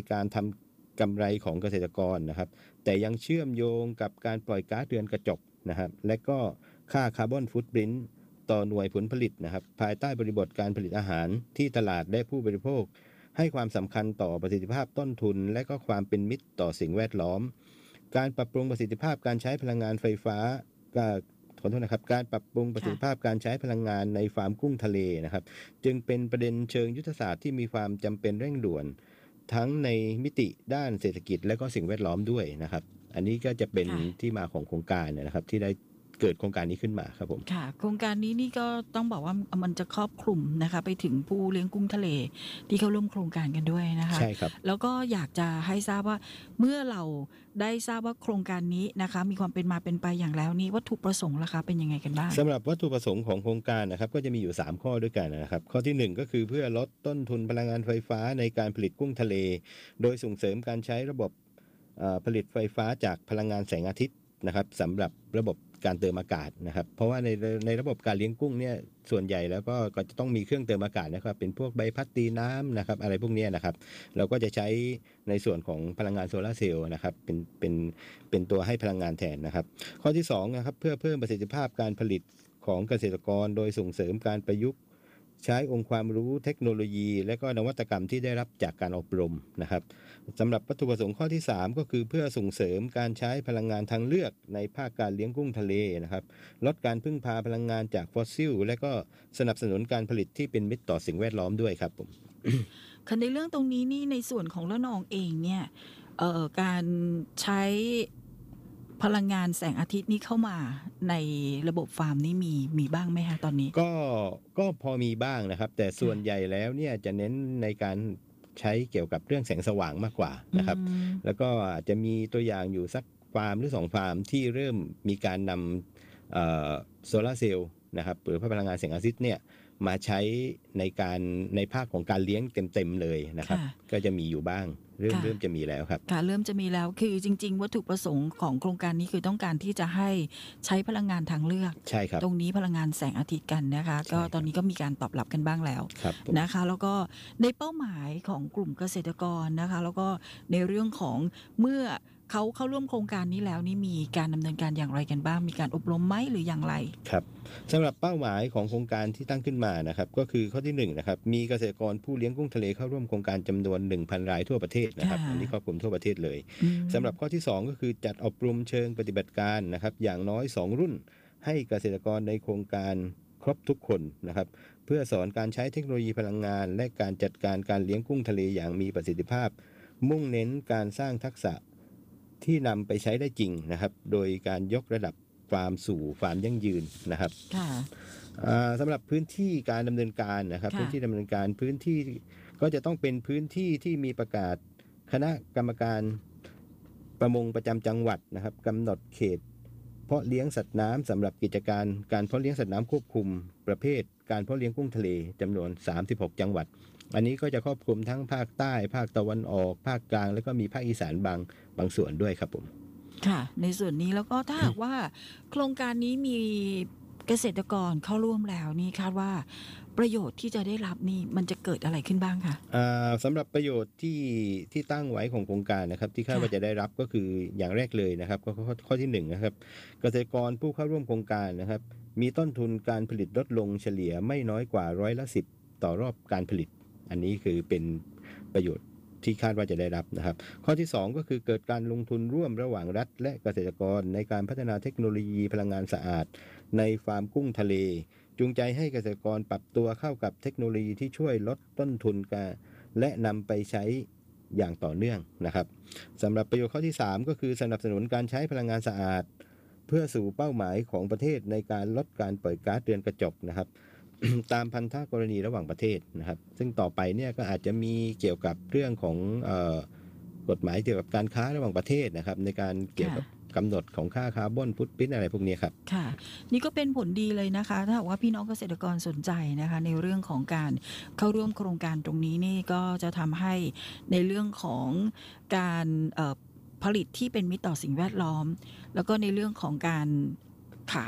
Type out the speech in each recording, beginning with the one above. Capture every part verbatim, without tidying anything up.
การทำกำไรของเกษตรกรนะครับแต่ยังเชื่อมโยงกับการปล่อยก๊าซเรือนกระจกนะครับและก็ค่าคาร์บอนฟุตพริ้นท์ต่อหน่วยผลผลิตนะครับภายใต้บริบทการผลิตอาหารที่ตลาดและผู้บริโภคให้ความสำคัญต่อประสิทธิภาพต้นทุนและก็ความเป็นมิตรต่อสิ่งแวดล้อมการปรับปรุงประสิทธิภาพการใช้พลังงานไฟฟ้าขอโทษนะครับการปรับปรุงประสิทธิภาพการใช้พลังงานในฟาร์มกุ้งทะเลนะครับจึงเป็นประเด็นเชิงยุทธศาสตร์ที่มีความจำเป็นเร่งด่วนทั้งในมิติด้านเศรษฐกิจและก็สิ่งแวดล้อมด้วยนะครับอันนี้ก็จะเป็นที่มาของโครงการนะครับที่ได้เกิดโครงการนี้ขึ้นมาครับผมค่ะโครงการนี้นี่ก็ต้องบอกว่ามันจะครอบคลุมนะคะไปถึงผู้เลี้ยงกุ้งทะเลที่เข้าร่วมโครงการกันด้วยนะคะใช่ครับแล้วก็อยากจะให้ทราบว่าเมื่อเราได้ทราบว่าโครงการนี้นะคะมีความเป็นมาเป็นไปอย่างแล้วนี่วัตถุประสงค์ล่ะคะเป็นยังไงกันบ้างสำหรับวัตถุประสงค์ของโครงการนะครับก็จะมีอยู่สามข้อด้วยกันนะครับข้อที่หนึ่งก็คือเพื่อลดต้นทุนพลังงานไฟฟ้าในการผลิตกุ้งทะเลโดยส่งเสริมการใช้ระบบผลิตไฟฟ้าจากพลังงานแสงอาทิตย์นะครับสำหรับระบบการเติมอากาศนะครับเพราะว่าในในระบบการเลี้ยงกุ้งเนี่ยส่วนใหญ่แล้วก็ก็จะต้องมีเครื่องเติมอากาศนะครับเป็นพวกใบพัดตีน้ำนะครับอะไรพวกนี้นะครับเราก็จะใช้ในส่วนของพลังงานโซลาร์เซลล์นะครับเป็นเป็นเป็นตัวให้พลังงานแทนนะครับข้อที่สองนะครับเพื่อเพิ่มประสิทธิภาพการผลิตของเกษตรกรโดยส่งเสริมการประยุกต์ใช้องค์ความรู้เทคโนโลยีและก็นวัตกรรมที่ได้รับจากการอบรมนะครับสำหรับวัตถุประสงค์ข้อที่สามก็คือเพื่อส่งเสริมการใช้พลังงานทางเลือกในภาคการเลี้ยงกุ้งทะเลนะครับลดการพึ่งพาพลังงานจากฟอสซิลและก็สนับสนุนการผลิตที่เป็นมิตรต่อสิ่งแวดล้อมด้วยครับผมคันในเรื่องตรงนี้นี่ในส่วนของละนองเองเนี่ยเอ่อการใช้พลังงานแสงอาทิตย์นี้เข้ามาในระบบฟาร์มนี่มีมีบ้างไหมคะตอนนี้ก็ก็พอมีบ้างนะครับแต่ส่วนใหญ่แล้วเนี่ยจะเน้นในการใช้เกี่ยวกับเรื่องแสงสว่างมากกว่านะครับแล้วก็อาจจะมีตัวอย่างอยู่สักฟาร์มหรือสองฟาร์มที่เริ่มมีการนำโซลาร์เซลล์นะครับหรือพลังงานแสงอาทิตย์เนี่ยมาใช้ในการในภาคของการเลี้ยงเต็มๆเลยนะครับก็จะมีอยู่บ้างเริ่มเริ่มจะมีแล้วครับค่ะเริ่มจะมีแล้วคือจริงๆวัตถุประสงค์ของโครงการนี้คือต้องการที่จะให้ใช้พลังงานทางเลือกใช่ครับตรงนี้พลังงานแสงอาทิตย์กันนะคะก็ตอนนี้ก็มีการตอบรับกันบ้างแล้วนะคะแล้วก็ในเป้าหมายของกลุ่มเกษตรกรนะคะแล้วก็ในเรื่องของเมื่อเขาเข้าร่วมโครงการนี้แล้วนี่มีการดำเนินการอย่างไรกันบ้างมีการอบรมไหมหรืออย่างไรครับสำหรับเป้าหมายของโครงการที่ตั้งขึ้นมานะครับก็คือข้อที่หนึ่งนะครับมีเกษตรกรผู้เลี้ยงกุ้งทะเลเข้าร่วมโครงการจำนวน หนึ่งพัน รายทั่วประเทศนะครับอันนี้ครอบคลุมทั่วประเทศเลยสำหรับข้อที่สองก็คือจัดอบรมเชิงปฏิบัติการนะครับอย่างน้อยสองรุ่นให้เกษตรกรในโครงการครบทุกคนนะครับเพื่อสอนการใช้เทคโนโลยีพลังงานและการจัดการการเลี้ยงกุ้งทะเลอย่างมีประสิทธิภาพมุ่งเน้นการสร้างทักษะที่นำไปใช้ได้จริงนะครับโดยการยกระดับฟาร์มสู่ฟาร์มยั่งยืนนะครับสำหรับพื้นที่การดำเนินการนะครับพื้นที่ดำเนินการพื้นที่ก็จะต้องเป็นพื้นที่ที่มีประกาศคณะกรรมการประมงประจำจังหวัดนะครับกำหนดเขตเพาะเลี้ยงสัตว์น้ำสำหรับกิจการการเพาะเลี้ยงสัตว์น้ำควบคุมประเภทการเพาะเลี้ยงกุ้งทะเลจำนวนสามสิบหกจังหวัดอันนี้ก็จะครอบคลุมทั้งภาคใต้ภาคตะวันออกภาคกลางแล้วก็มีภาคอีสานบางบางส่วนด้วยครับผมค่ะในส่วนนี้แล้วก็ถ้าหากว่าโครงการนี้มีเกษตรกรเข้าร่วมแล้วนี่คาดว่าประโยชน์ที่จะได้รับนี่มันจะเกิดอะไรขึ้นบ้างคะสำหรับประโยชน์ที่ที่ตั้งไว้ของโครงการนะครับที่คาดว่าจะได้รับก็คืออย่างแรกเลยนะครับก็ข้อข้อที่หนึ่งนะครับเกษตรกรผู้เข้าร่วมโครงการนะครับมีต้นทุนการผลิตลดลงเฉลี่ยไม่น้อยกว่าร้อยละสิบต่อรอบการผลิตอันนี้คือเป็นประโยชน์ที่คาดว่าจะได้รับนะครับข้อที่สองก็คือเกิดการลงทุนร่วมระหว่างรัฐและเกษตรกรในการพัฒนาเทคโนโลยีพลังงานสะอาดในฟาร์มกุ้งทะเลจูงใจให้เกษตรกรปรับตัวเข้ากับเทคโนโลยีที่ช่วยลดต้นทุนการและนำไปใช้อย่างต่อเนื่องนะครับสำหรับประโยชน์ข้อที่สามก็คือสนับสนุนการใช้พลังงานสะอาดเพื่อสู่เป้าหมายของประเทศในการลดการปล่อยก๊าซเรือนกระจกนะครับ ตามพันธกรณีระหว่างประเทศนะครับซึ่งต่อไปเนี่ยก็อาจจะมีเกี่ยวกับเรื่องของเอ่อกฎหมายเกี่ยวกับการค้าระหว่างประเทศนะครับในการเกี่ยวกับกำหนดของค่าคาร์บอนฟุตพริ้นท์อะไรพวกนี้ครับค่ะนี่ก็เป็นผลดีเลยนะคะถ้าหากว่าพี่น้องเกษตรกรสนใจนะคะในเรื่องของการเข้าร่วมโครงการตรงนี้นี่ก็จะทำให้ในเรื่องของการเอ่อผลิตที่เป็นมิตรต่อสิ่งแวดล้อมแล้วก็ในเรื่องของการขาย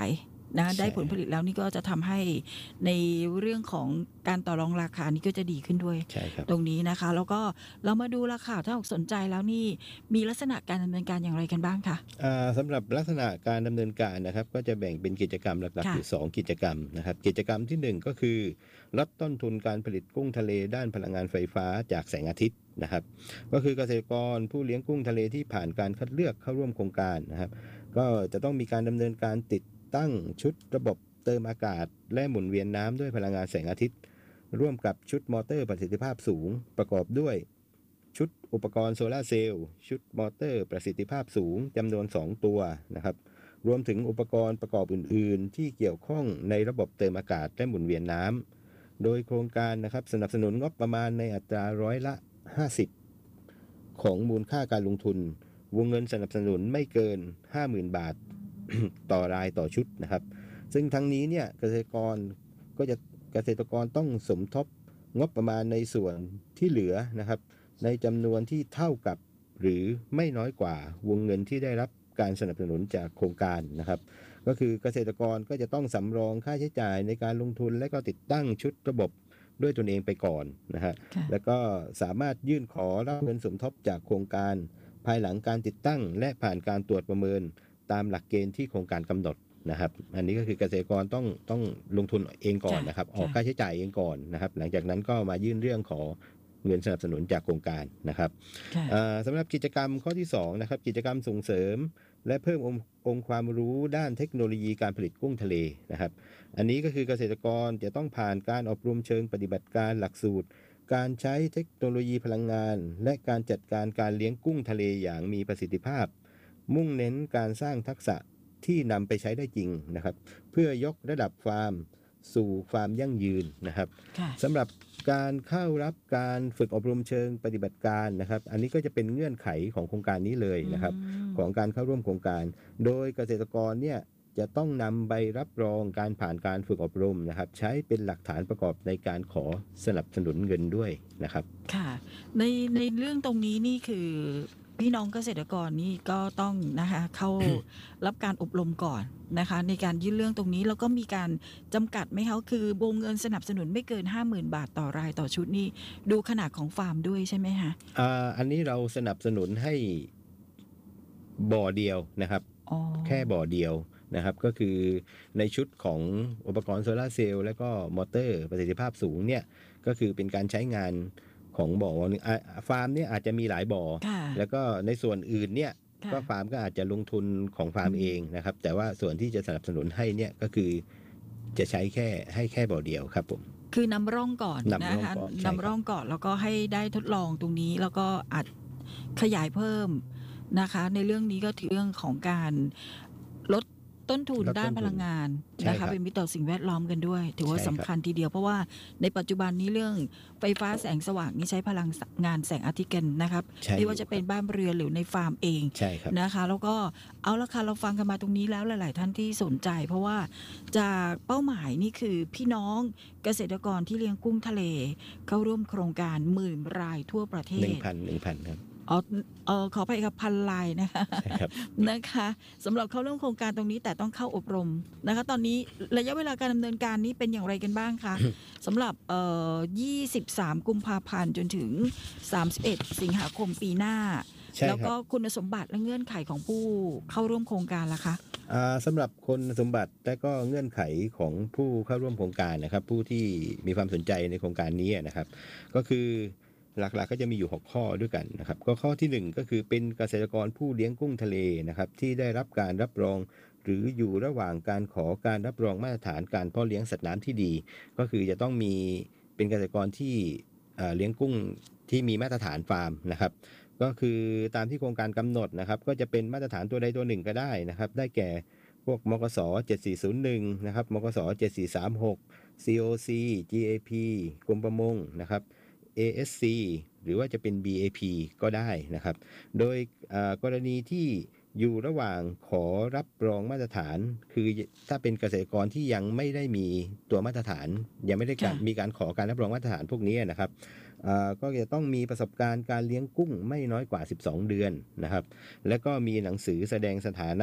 นะได้ผลผลิตแล้วนี่ก็จะทำให้ในเรื่องของการต่อรองราคานี่ก็จะดีขึ้นด้วยตรงนี้นะคะแล้วก็เรามาดูราคาถ้าสนใจแล้วนี่มีลักษณะการดำเนินการอย่างไรกันบ้างคะสำหรับลักษณะการดำเนินการนะครับก็จะแบ่งเป็นกิจกรรมหลักๆอยู่สองกิจกรรมนะครับกิจกรรมที่หนึ่งก็คือลดต้นทุนการผลิตกุ้งทะเลด้านพลังงานไฟฟ้าจากแสงอาทิตย์นะครับก็คือเกษตรกรผู้เลี้ยงกุ้งทะเลที่ผ่านการคัดเลือกเข้าร่วมโครงการนะครับก็จะต้องมีการดำเนินการติดตั้งชุดระบบเติมอากาศและหมุนเวียนน้ำด้วยพลังงานแสงอาทิตย์ร่วมกับชุดมอเตอร์ประสิทธิภาพสูงประกอบด้วยชุดอุปกรณ์โซลาร์เซลล์ชุดมอเตอร์ประสิทธิภาพสูงจำนวนสองตัวนะครับรวมถึงอุปกรณ์ประกอบอื่นๆที่เกี่ยวข้องในระบบเติมอากาศและหมุนเวียนน้ำโดยโครงการนะครับสนับสนุนงบประมาณในอัตราร้อยละห้าสิบของมูลค่าการลงทุนวงเงินสนับสนุนไม่เกิน ห้าหมื่น บาท ต่อรายต่อชุดนะครับซึ่งทั้งนี้เนี่ยเกษตรกรก็จะเกษตรกรต้องสมทบงบประมาณในส่วนที่เหลือนะครับในจำนวนที่เท่ากับหรือไม่น้อยกว่าวงเงินที่ได้รับการสนับสนุนจากโครงการนะครับก็คือเกษตรกรก็จะต้องสำรองค่าใช้จ่ายในการลงทุนและก็ติดตั้งชุดระบบด้วยตนเองไปก่อนนะฮะแล้วก็สามารถยื่นขอรับเงินสมทบจากโครงการภายหลังการติดตั้งและผ่านการตรวจประเมินตามหลักเกณฑ์ที่โครงการกำหนดนะครับอันนี้ก็คือเกษตรกรต้องต้องลงทุนเองก่อนนะครับออกค่าใช้จ่ายเองก่อนนะครับหลังจากนั้นก็มายื่นเรื่องขอเงินสนับสนุนจากโครงการนะครับสำหรับกิจกรรมข้อที่สองนะครับกิจกรรมส่งเสริมและเพิ่มองค์ความรู้ด้านเทคโนโลยีการผลิตกุ้งทะเลนะครับอันนี้ก็คือเกษตรกรจะต้องผ่านการอบรมเชิงปฏิบัติการหลักสูตรการใช้เทคโนโลยีพลังงานและการจัดการการเลี้ยงกุ้งทะเลอย่างมีประสิทธิภาพมุ่งเน้นการสร้างทักษะที่นำไปใช้ได้จริงนะครับเพื่อยกระดับฟาร์มสู่ฟาร์มยั่งยืนนะครับสำหรับการเข้ารับการฝึกอบรมเชิงปฏิบัติการนะครับอันนี้ก็จะเป็นเงื่อนไขของโครงการนี้เลยนะครับของการเข้าร่วมโครงการโดยเกษตรกรเนี่ยจะต้องนำใบรับรองการผ่านการฝึกอบรมนะครับใช้เป็นหลักฐานประกอบในการขอสนับสนุนเงินด้วยนะครับค่ะในในเรื่องตรงนี้นี่คือพี่น้องเกษตรกรนี่ก็ต้องนะคะเข้า รับการอบรมก่อนนะคะในการยื่นเรื่องตรงนี้แล้วก็มีการจำกัดไหมคะคือวงเงินสนับสนุนไม่เกิน ห้าหมื่น บาทต่อรายต่อชุดนี่ดูขนาดของฟาร์มด้วยใช่ไหมคะอ่าอันนี้เราสนับสนุนให้บ่อเดียวนะครับแค่บ่อเดียวนะครับก็คือในชุดของอุปกรณ์โซลาร์เซลล์และก็มอเตอร์ประสิทธิภาพสูงเนี่ยก็คือเป็นการใช้งานของบ่อฟาร์มเนี่ยอาจจะมีหลายบ่อแล้วก็ในส่วนอื่นเนี่ยก็ฟาร์มก็อาจจะลงทุนของฟาร์มเองนะครับแต่ว่าส่วนที่จะสนับสนุนให้เนี่ยก็คือจะใช้แค่ให้แค่บ่อเดียวครับผมคือนำร่องก่อนนะคะนำร่องก่อนแล้วก็ให้ได้ทดลองตรงนี้แล้วก็อาจขยายเพิ่มนะคะในเรื่องนี้ก็ถือเรื่องของการลดต้นทุนด้านพลังงานนะคะเป็นมิตรต่อสิ่งแวดล้อมกันด้วยถือว่าสำคัญทีเดียวเพราะว่าในปัจจุบันนี้เรื่องไฟฟ้าแสงสว่างนี่ใช้พลังงานแสงอาทิตย์กันนะครับไม่ว่าจะเป็นบ้านเรือนหรือในฟาร์มเองนะคะแล้วก็เอาละค่ะเราฟังกันมาตรงนี้แล้วหลายๆท่านที่สนใจเพราะว่าจากเป้าหมายนี่คือพี่น้องเกษตรกรที่เลี้ยงกุ้งทะเลเข้าร่วมโครงการหมื่นรายทั่วประเทศหนึ่งพัน หนึ่งพัน ครับอ๋อเออขอไปกับพันลายนะคะนะคะสำหรับเข้าร่วมโครงการตรงนี้แต่ต้องเข้าอบรมนะคะตอนนี้ระยะเวลาการดำเนินการนี้เป็นอย่างไรกันบ้างคะสำหรับเอ่อยี่สิบสามกุมภาพันธ์จนถึงสามสิบเอ็ดสิงหาคมปีหน้าแล้วก็คุณสมบัติและเงื่อนไขของผู้เข้าร่วมโครงการล่ะคะสำหรับคุณสมบัติและก็เงื่อนไขของผู้เข้าร่วมโครงการนะครับผู้ที่มีความสนใจในโครงการนี้นะครับก็คือหลักๆ ก็จะมีอยู่หกข้อด้วยกันนะครับก็ข้อที่หนึ่งก็คือเป็นเกษตรกรผู้เลี้ยงกุ้งทะเลนะครับที่ได้รับการรับรองหรืออยู่ระหว่างการขอการรับรองมาตรฐานการเพาะเลี้ยงสัตว์น้ำที่ดีก็คือจะต้องมีเป็นเกษตรกรที่เลี้ยงกุ้งที่มีมาตรฐานฟาร์มนะครับก็คือตามที่โครงการกำหนดนะครับก็จะเป็นมาตรฐานตัวใดตัวหนึ่งก็ได้นะครับได้แก่พวกมกสเจ็ดสี่ศูนย์หนึ่งนะครับมกสเจ็ดสี่สามหก ซี โอ ซี จี เอ พี กรมประมงนะครับเอ เอส ซี หรือว่าจะเป็น บี เอ พี ก็ได้นะครับโดยกรณีที่อยู่ระหว่างขอรับรองมาตรฐานคือถ้าเป็นเกษตรกรที่ยังไม่ได้มีตัวมาตรฐานยังไม่ได้มีการขอการรับรองมาตรฐานพวกนี้นะครับก็จะต้องมีประสบการณ์การเลี้ยงกุ้งไม่น้อยกว่าสิบสองเดือนนะครับและก็มีหนังสือแสดงสถานะ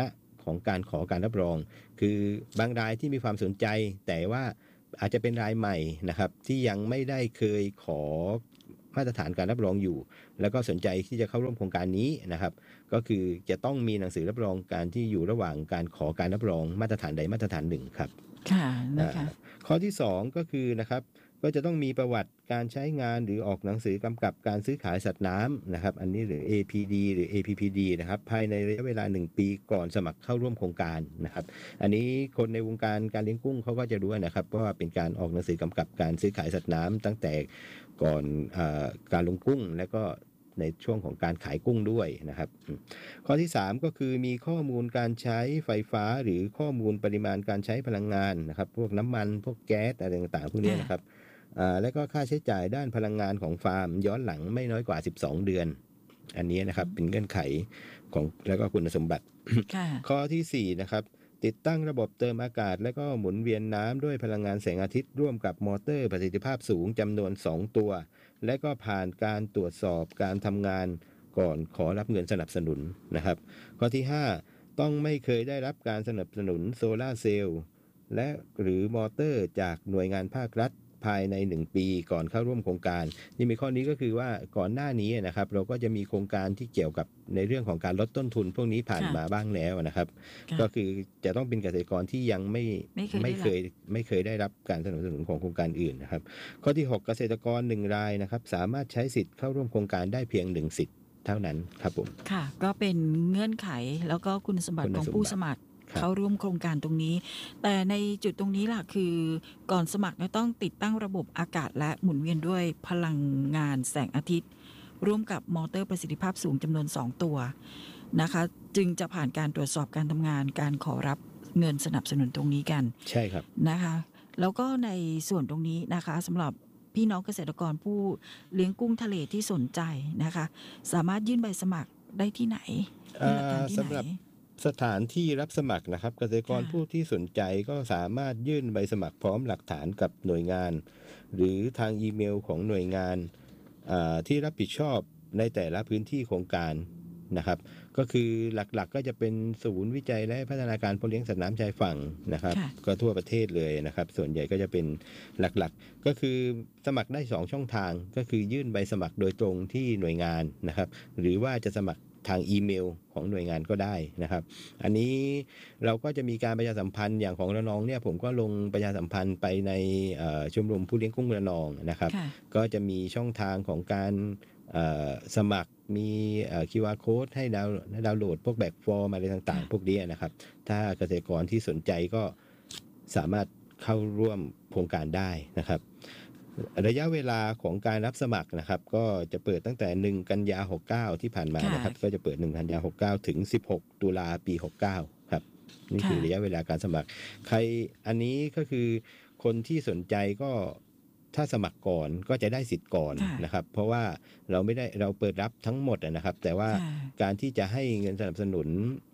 ของการขอการรับรองคือบางรายที่มีความสนใจแต่ว่าอาจจะเป็นรายใหม่นะครับที่ยังไม่ได้เคยขอมาตรฐานการรับรองอยู่แล้วก็สนใจที่จะเข้าร่วมโครงการนี้นะครับก็คือจะต้องมีหนังสือรับรองการที่อยู่ระหว่างการขอการรับรองมาตรฐานใดมาตรฐานหนึ่งครับค่ะนะคะข้อที่สองก็คือนะครับก็จะต้องมีประวัติการใช้งานหรือออกหนังสือกำกับการซื้อขายสัตว์น้ำนะครับอันนี้หรือ เอ พี ดี หรือ เอ พี พี ดี นะครับภายในระยะเวลาหนึ่งปีก่อนสมัครเข้าร่วมโครงการนะครับอันนี้คนในวงการการเลี้ยงกุ้งเขาก็จะรู้นะครับเพราะว่าเป็นการออกหนังสือกำกับการซื้อขายสัตว์น้ำตั้งแต่ก่อนเอ่อการลงกุ้งและก็ในช่วงของการขายกุ้งด้วยนะครับข้อที่สามก็คือมีข้อมูลการใช้ไฟฟ้าหรือข้อมูลปริมาณการใช้พลังงานนะครับพวกน้ำมันพวกแก๊สอะไรต่างๆพวกนี้นะครับและก็ค่าใช้จ่ายด้านพลังงานของฟาร์มย้อนหลังไม่น้อยกว่าสิบสองเดือนอันนี้นะครับเป็นเงื่อนไขของแล้วก็คุณสมบัติ ข้อที่สี่นะครับติดตั้งระบบเติมอากาศและก็หมุนเวียนน้ำด้วยพลังงานแสงอาทิตย์ร่วมกับมอเตอร์ประสิทธิภาพสูงจำนวนสองตัวและก็ผ่านการตรวจสอบการทำงานก่อนขอรับเงินสนับสนุนนะครับข้อที่ห้าต้องไม่เคยได้รับการสนับสนุนโซลาร์เซลล์และหรือมอเตอร์จากหน่วยงานภาครัฐภายในหนึ่งปีก่อนเข้าร่วมโครงการนี่มีข้อนี้ก็คือว่าก่อนหน้านี้นะครับเราก็จะมีโครงการที่เกี่ยวกับในเรื่องของการลดต้นทุนพวกนี้ผ่านมาบ้างแล้วนะครับก็คือจะต้องเป็นเกษตรกรที่ยังไม่ไม่เคยไม่เคยได้รับการสนับสนุนของโครงการอื่นนะครับข้อที่หกเกษตรกรหนึ่งรายนะครับสามารถใช้สิทธิ์เข้าร่วมโครงการได้เพียงหนึ่งสิทธิ์เท่านั้นครับผมค่ะก็เป็นเงื่อนไขแล้วก็คุณสมบัติของผู้สมัครเข้าร่วมโครงการตรงนี้แต่ในจุดตรงนี้ล่ะคือก่อนสมัครต้องติดตั้งระบบอากาศและหมุนเวียนด้วยพลังงานแสงอาทิตย์ร่วมกับมอเตอร์ประสิทธิภาพสูงจำนวนสองตัวนะคะจึงจะผ่านการตรวจสอบการทำงานการขอรับเงินสนับสนุนตรงนี้กันใช่ครับนะคะแล้วก็ในส่วนตรงนี้นะคะสำหรับพี่น้องเกษตรกรผู้เลี้ยงกุ้งทะเลที่สนใจนะคะสามารถยื่นใบสมัครได้ที่ไหนมีหลักฐานที่ไหนสถานที่รับสมัครนะครับเกษตรกรผู้ที่สนใจก็สามารถยื่นใบสมัครพร้อมหลักฐานกับหน่วยงานหรือทางอีเมลของหน่วยงานที่รับผิดชอบในแต่ละพื้นที่โครงการนะครับก็คือหลักๆก็จะเป็นศูนย์วิจัยและพัฒนาการเพาะเลี้ยงสัตว์น้ำชายฝั่งนะครับก็ทั่วประเทศเลยนะครับส่วนใหญ่ก็จะเป็นหลักๆก็คือสมัครได้สองช่องทางก็คือยื่นใบสมัครโดยตรงที่หน่วยงานนะครับหรือว่าจะสมัครทางอีเมลของหน่วยงานก็ได้นะครับอันนี้เราก็จะมีการประชาสัมพันธ์อย่างของระนองเนี่ยผมก็ลงประชาสัมพันธ์ไปในชมรมผู้เลี้ยงกุ้งระนองนะครับก็จะมีช่องทางของการสมัครมี คิว อาร์ Code ให้ดาวดาวน์โหลดพวกแบบฟอร์มอะไรต่างๆพวกนี้นะครับถ้าเกษตรกรที่สนใจก็สามารถเข้าร่วมโครงการได้นะครับระยะเวลาของการรับสมัครนะครับก็จะเปิดตั้งแต่หนึ่งกันยายนหกเก้าที่ผ่านมานะครับก็จะเปิดหนึ่งกันยายนหกเก้าถึงสิบหกตุลาปีหกเก้าครับนี่คือระยะเวลาการสมัครใครอันนี้ก็คือคนที่สนใจก็ถ้าสมัครก่อนก็จะได้สิทธิ์ก่อนนะครับเพราะว่าเราไม่ได้เราเปิดรับทั้งหมดนะครับแต่ว่าการที่จะให้เงินสนับสนุน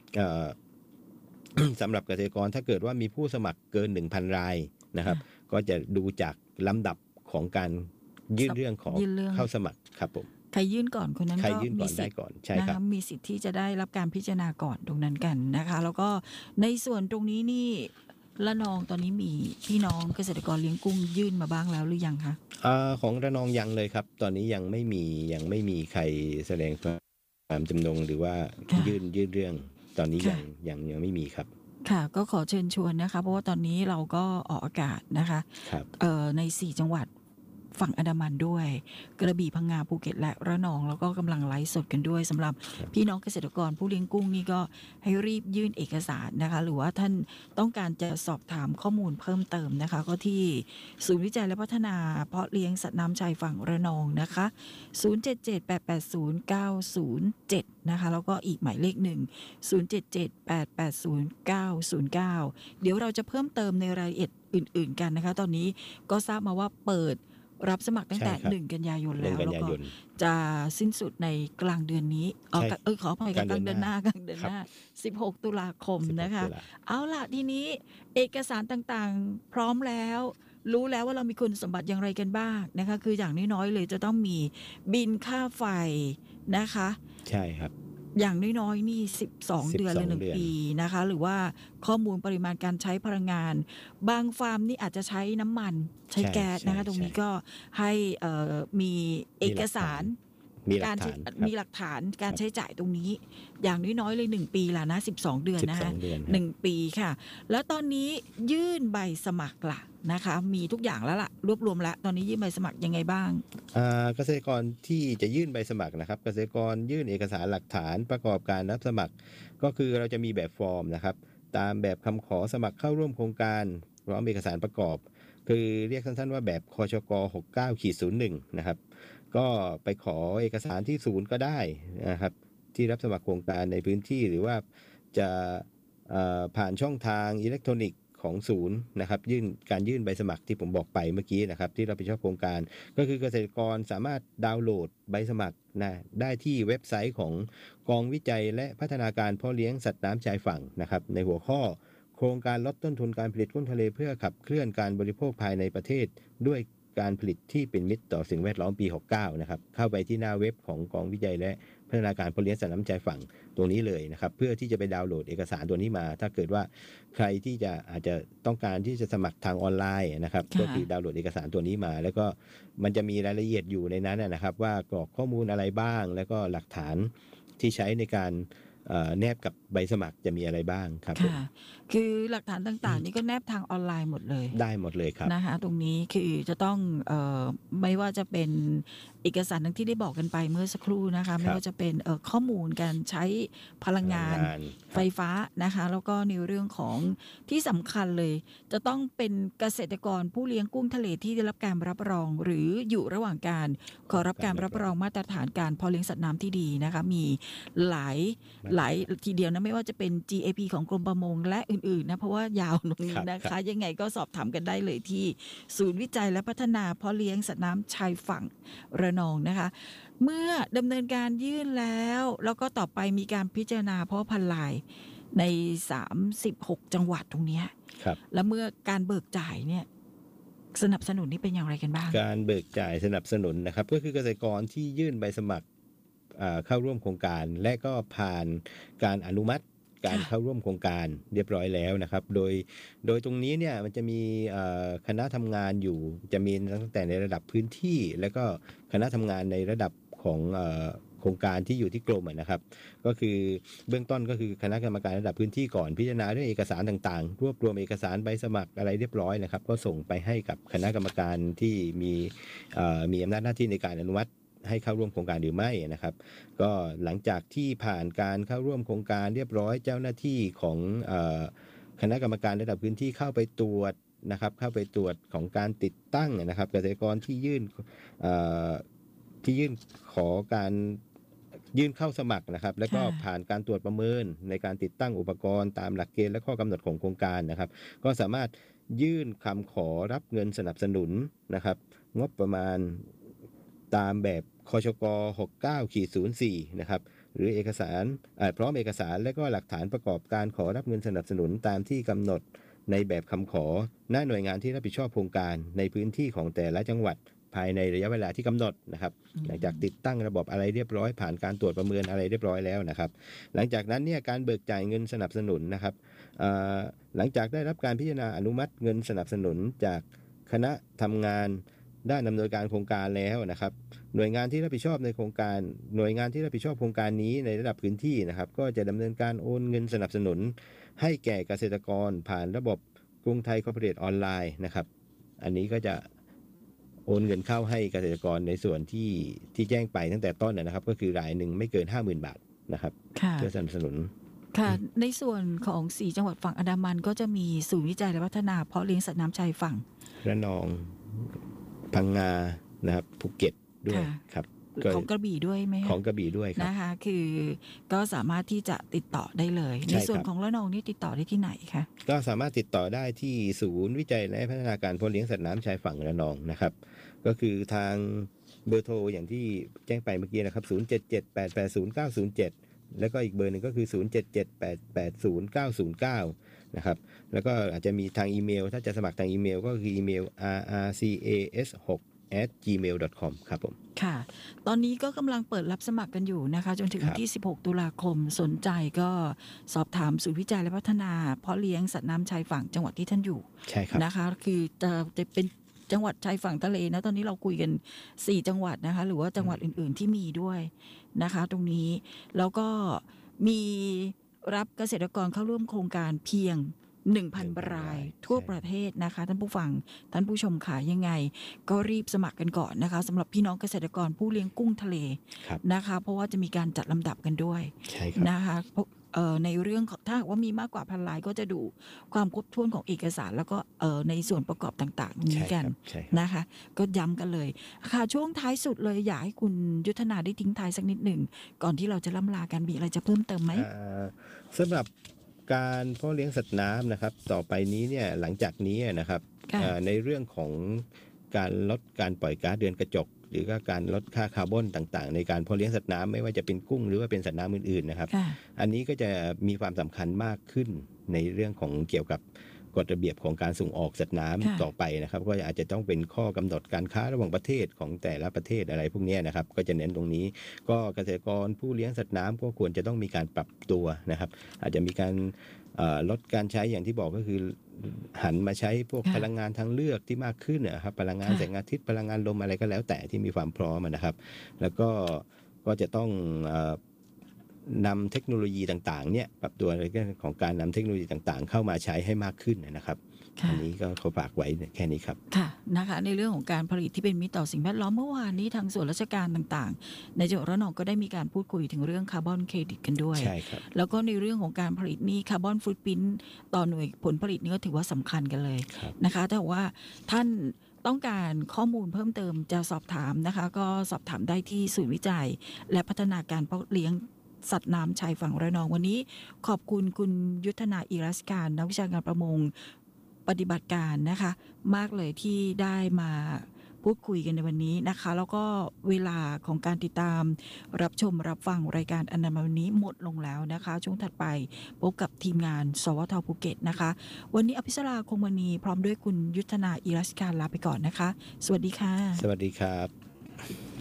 สำหรับเกษตรกรถ้าเกิดว่ามีผู้สมัครเกิน หนึ่งพัน รายนะครับก็จะดูจากลำดับของการยื่นเรื่องของเข้าสมัครครับผมใครยื่นก่อนคนนั้นก็มีสิทธิ์นะคะมีสิทธิ์ที่จะได้รับการพิจารณาก่อนตรงนั้นกันนะคะแล้วก็ในส่วนตรงนี้นี่ระนองตอนนี้มีพี่น้องเกษตรกรเลี้ยงกุ้งยื่นมาบ้างแล้วหรือยังคะอ่าของระนองยังเลยครับตอนนี้ยังไม่มียังไม่มีใครแสดงความจำนงหรือว่ายื่นยื่นเรื่องตอนนี้ยังยังยังไม่มีครับค่ะก็ขอเชิญชวนนะคะเพราะว่าตอนนี้เราก็ออกอากาศนะคะเอ่อในสี่จังหวัดฝั่งอันดามันด้วยกระบี่พังงาภูเก็ตและระนองแล้วก็กำลังไลฟ์สดกันด้วยสำหรับพี่น้องเกษตรกรผู้เลี้ยงกุ้งนี่ก็ให้รีบยื่นเอกสารนะคะหรือว่าท่านต้องการจะสอบถามข้อมูลเพิ่มเติมนะคะก็ที่ศูนย์วิจัยและพัฒนาเพาะเลี้ยงสัตว์น้ำชายฝั่งระนองนะคะศูนย์ เจ็ด เจ็ด แปด แปด ศูนย์ เก้า ศูนย์ เจ็ดนะคะแล้วก็อีกหมายเลขหนึ่ง ศูนย์ เจ็ด เจ็ด แปด แปด ศูนย์ เก้า ศูนย์ เก้าเดี๋ยวเราจะเพิ่มเติมในรายละเอียดอื่นๆกันนะคะตอนนี้ก็ทราบมาว่าเปิดรับสมัครตั้งแต่หนึ่งกันยายนแล้วแล้วก็จะสิ้นสุดในกลางเดือนนี้เออเออขออภัยกลางเดือนหน้ากลางเดือนหน้าสิบหกตุลาคมนะคะเอาล่ะทีนี้เอกสารต่างๆพร้อมแล้วรู้แล้วว่าเรามีคุณสมบัติอย่างไรกันบ้างนะคะคืออย่างน้อยๆเลยจะต้องมีบินค่าไฟนะคะใช่ครับอย่างน้อยๆนี่สิบสองเดือนหรือหนึ่งปีนะคะหรือว่าข้อมูลปริมาณการใช้พลังงานบางฟาร์มนี่อาจจะใช้น้ำมันใช้แก๊สนะคะตรงนี้ก็ให้มีเอกสารมีหลักฐานมีหลักฐานการใช้จ่ายตรงนี้อย่างน้อยๆเลยหนึ่งปีละนะสิบสองเดือนนะคะหนึ่งปีค่ะแล้วตอนนี้ยื่นใบสมัครล่ะนะคะมีทุกอย่างแล้วล่ะรวบรวมแล้วตอนนี้ยื่นใบสมัครยังไงบ้างเกษตรกรที่จะยื่นใบสมัครนะครับเกษตรกรยื่นเอกสารหลักฐานประกอบการรับสมัครก็คือเราจะมีแบบฟอร์มนะครับตามแบบคำขอสมัครเข้าร่วมโครงการพร้อมเอกสารประกอบคือเรียกสั้นๆว่าแบบคชก หกเก้า ศูนย์หนึ่ง นะครับก็ไปขอเอกสารที่ศูนย์ก็ได้นะครับที่รับสมัครโครงการในพื้นที่หรือว่าจะผ่านช่องทางอิเล็กทรอนิกส์ของศูนย์นะครับยื่นการยื่นใบสมัครที่ผมบอกไปเมื่อกี้นะครับที่รับผิดชอบโครงการก็คือเกษตรกรสามารถดาวน์โหลดใบสมัครนะได้ที่เว็บไซต์ของกองวิจัยและพัฒนาการเพาะเลี้ยงสัตว์น้ำชายฝั่งนะครับในหัวข้อโครงการลดต้นทุนการผลิตกุ้งทะเลเพื่อขับเคลื่อนการบริโภคภายในประเทศด้วยการผลิตที่เป็นมิตรต่อสิ่งแวดล้อมปีหกเก้านะครับเข้าไปที่หน้าเว็บของกองวิจัยและพัฒนาการเพาะเลี้ยงสัตว์น้ำชายฝั่งตรงนี้เลยนะครับเพื่อที่จะไปดาวน์โหลดเอกสารตัวนี้มาถ้าเกิดว่าใครที่จะอาจจะต้องการที่จะสมัครทางออนไลน์นะครับก็คือดาวน์โหลดเอกสารตัวนี้มาแล้วก็มันจะมีรายละเอียดอยู่ในนั้นนะครับว่ากรอกข้อมูลอะไรบ้างแล้วก็หลักฐานที่ใช้ในการแนบกับใบสมัครจะมีอะไรบ้างครับค่ะคือหลักฐานต่างๆนี่ก็แนบทางออนไลน์หมดเลยได้หมดเลยครับนะคะตรงนี้คือจะต้องเอ่อไม่ว่าจะเป็นเอกสารทั้งที่ได้บอกกันไปเมื่อสักครู่นะคะไม่ว่าจะเป็นเอ่อข้อมูลการใช้พลังงานไฟฟ้านะคะแล้วก็ในเรื่องของที่สำคัญเลยจะต้องเป็นเกษตรกรผู้เลี้ยงกุ้งทะเลที่ได้รับการรับรองหรืออยู่ระหว่างการขอรับการรับรองมาตรฐานการเพาะเลี้ยงสัตว์น้ำที่ดีนะคะมีหลายหลายทีเดียวนะไม่ว่าจะเป็น จี เอ พี ของกรมประมงและอื่นๆนะเพราะว่ายาวตรงนี้นะคะยังไงก็สอบถามกันได้เลยที่ศูนย์วิจัยและพัฒนาเพาะเลี้ยงสัตว์น้ำชายฝั่งระนองนะคะเมื่อดำเนินการยื่นแล้วแล้วก็ต่อไปมีการพิจารณาเพาะพันธุ์ลายในสามสิบหกจังหวัดตรงนี้แล้วเมื่อการเบิกจ่ายเนี่ยสนับสนุนนี่เป็นอย่างไรกันบ้างการเบิกจ่ายสนับสนุนนะครับก็คือเกษตรกรที่ยื่นใบสมัครเข้าร่วมโครงการและก็ผ่านการอนุมัติการเข้าร่วมโครงการเรียบร้อยแล้วนะครับโดยโดยตรงนี้เนี่ยมันจะมีคณะทำงานอยู่จะมีตั้งแต่ในระดับพื้นที่แล้วก็คณะทำงานในระดับของโครงการที่อยู่ที่กรมนะครับก็คือเบื้องต้นก็คือคณะกรรมการระดับพื้นที่ก่อนพิจารณาเรื่องเอกสารต่างๆรวบรวมเอกสารใบสมัครอะไรเรียบร้อยนะครับก็ส่งไปให้กับคณะกรรมการที่มีมีอำนาจหน้าที่ในการอนุมัติให้เข้าร่วมโครงการหรือไม่นะครับก็หลังจากที่ผ่านการเข้าร่วมโครงการเรียบร้อยเจ้าหน้าที่ของเอ่อคณะกรรมการระดับพื้นที่เข้าไปตรวจนะครับเข้าไปตรวจของการติดตั้งนะครับเกษตรกรที่ยื่นเอ่อที่ยื่นขอการยื่นเข้าสมัครนะครับแล้วก็ผ่านการตรวจประเมินในการติดตั้งอุปกรณ์ตามหลักเกณฑ์และข้อกำหนดของโครงการนะครับก็สามารถยื่นคำขอรับเงินสนับสนุนนะครับงบประมาณตามแบบคชก หกเก้า ศูนย์สี่ นะครับหรือเอกสารพร้อมเอกสารและก็หลักฐานประกอบการขอรับเงินสนับสนุนตามที่กำหนดในแบบคำขอณหน่วยงานที่รับผิดชอบโครงการในพื้นที่ของแต่ละจังหวัดภายในระยะเวลาที่กำหนดนะครับหลังจากติดตั้งระบบอะไรเรียบร้อยผ่านการตรวจประเมินอะไรเรียบร้อยแล้วนะครับหลังจากนั้นเนี่ยการเบิกจ่ายเงินสนับสนุนนะครับหลังจากได้รับการพิจารณาอนุมัติเงินสนับสนุนจากคณะทำงานด้านดำเนินการโครงการแล้วนะครับหน่วยงานที่รับผิดชอบในโครงการหน่วยงานที่รับผิดชอบโครงการนี้ในระดับพื้นที่นะครับก็จะดำเนินการโอนเงินสนับสนุนให้แก่เกษตรกรผ่านระบบกรุงไทยคอร์ปอเรทออนไลน์นะครับอันนี้ก็จะโอนเงินเข้าให้เกษตรกรในส่วนที่ที่แจ้งไปตั้งแต่ต้นนะครับก็คือรายหนึ่งไม่เกิน ห้าหมื่น บาทนะครับเพื่อสนับสนุนค่ะในส่วนของสี่จังหวัดฝั่งอันดามันก็จะมีศูนย์วิจัยและพัฒนาเพาะเลี้ยงสัตว์น้ำชายฝั่งระนองพังงานะครับภูเก็ตด้วยครับของกระบี่ด้วยไหมของกระบี่ด้วยครับนะคะคือก็สามารถที่จะติดต่อได้เลยในส่วนของระนองนี่ติดต่อได้ที่ไหนคะก็สามารถติดต่อได้ที่ศูนย์วิจัยและพัฒนาการเพาะเลี้ยงสัตว์น้ำชายฝั่งระนองนะครับก็คือทางเบอร์โทรอย่างที่แจ้งไปเมื่อกี้นะครับศูนย์ เจ็ด เจ็ด แปด แปด ศูนย์ เก้า ศูนย์ เจ็ดแล้วก็อีกเบอร์หนึ่งก็คือศูนย์ เจ็ด เจ็ด แปด แปด ศูนย์ เก้า ศูนย์ เก้านะครับแล้วก็อาจจะมีทางอีเมลถ้าจะสมัครทางอีเมลก็คืออีเมล อาร์ อาร์ ซี เอ เอส หกแอท จีเมล ดอท คอม ครับผมค่ะตอนนี้ก็กำลังเปิดรับสมัครกันอยู่นะคะจนถึงวันที่สิบหกตุลาคมสนใจก็สอบถามศูนย์วิจัยและพัฒนาเพาะเลี้ยงสัตว์น้ำชายฝั่งจังหวัดที่ท่านอยู่ใช่ครับนะคะคือจะจะเป็นจังหวัดชายฝั่งทะเลนะตอนนี้เราคุยกันสี่จังหวัดนะคะหรือว่าจังหวัดอื่นๆที่มีด้วยนะคะตรงนี้แล้วก็มีรับเกษตรกรเข้าร่วมโครงการเพียงหนึ่งพัน รายทั่วประเทศนะคะท่านผู้ฟังท่านผู้ชมค่ะยังไงก็รีบสมัครกันก่อนนะคะสำหรับพี่น้องเกษตรกรผู้เลี้ยงกุ้งทะเลนะคะเพราะว่าจะมีการจัดลำดับกันด้วยนะคะในเรื่องถ้าว่ามีมากกว่าพันรายก็จะดูความครบถ้วนของเอกสารแล้วก็ในส่วนประกอบต่างๆนี้กันนะคะก็ย้ำกันเลยค่ะช่วงท้ายสุดเลยอยากให้คุณยุทธนาได้ทิ้งท้ายสักนิดหนึ่งก่อนที่เราจะล่ำลากันมีอะไรจะเพิ่มเติมไหมสำหรับการเพาะเลี้ยงสัตว์น้ำนะครับต่อไปนี้เนี่ยหลังจากนี้นะครับในเรื่องของการลดการปล่อยก๊าซเรือนกระจกหรือก็การลดค่าคาร์บอนต่างๆในการเพาะเลี้ยงสัตว์น้ำไม่ว่าจะเป็นกุ้งหรือว่าเป็นสัตว์น้ำอื่นๆนะครับอันนี้ก็จะมีความสำคัญมากขึ้นในเรื่องของเกี่ยวกับกฎระเบียบของการส่งออกสัตว์น้ำต่อไปนะครับก็อาจจะต้องเป็นข้อกำหนดการค้าระหว่างประเทศของแต่ละประเทศอะไรพวกนี้นะครับก็จะเน้นตรงนี้ก็เกษตรกรผู้เลี้ยงสัตว์น้ำก็ควรจะต้องมีการปรับตัวนะครับอาจจะมีการลดการใช้อย่างที่บอกก็คือหันมาใช้พวกพลังงานทางเลือกที่มากขึ้นนะครับพลังงานแสงอาทิตย์พลังงานลมอะไรก็แล้วแต่ที่มีความพร้อมนะครับแล้วก็ก็จะต้องนำเทคโนโลยีต่างๆเนี่ยปรับตัวในเรื่องของการนำเทคโนโลยีต่างๆเข้ามาใช้ให้มากขึ้นนะครับอันนี้ก็ขอฝากไว้แค่นี้ครับค่ะนะคะในเรื่องของการผลิตที่เป็นมิตรต่อสิ่งแวดล้อมเมื่อวานนี้ทางส่วนราชการต่างๆในจังหวัดระนองก็ได้มีการพูดคุยถึงเรื่องคาร์บอนเครดิตกันด้วยใช่ครับแล้วก็ในเรื่องของการผลิตนี่คาร์บอนฟุตพริ้นท์ต่อหน่วยผลผลิตนี่ก็ถือว่าสำคัญกันเลยนะคะแต่ว่าท่านต้องการข้อมูลเพิ่มเติมจะสอบถามนะคะก็สอบถามได้ที่ศูนย์วิจัยและพัฒนาการเพาะเลี้ยงสัตว์น้ำชายฝั่งระนองวันนี้ขอบคุณคุณยุทธนาอิรัสการนักวิชาการประมงปฏิบัติการนะคะมากเลยที่ได้มาพูดคุยกันในวันนี้นะคะแล้วก็เวลาของการติดตามรับชมรับฟังรายการอนามัยวันนี้หมดลงแล้วนะคะช่วงถัดไปพบกับทีมงานสวทภูเก็ตนะคะวันนี้อภิสราคงมณีพร้อมด้วยคุณยุทธนาอิรัสการลาไปก่อนนะคะสวัสดีค่ะสวัสดีครับ